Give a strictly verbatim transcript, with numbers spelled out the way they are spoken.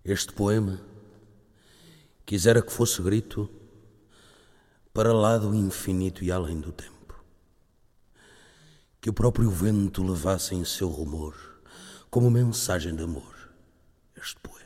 Este poema quisera que fosse grito para lá do infinito e além do tempo, que o próprio vento levasse em seu rumor, como mensagem de amor, este poema.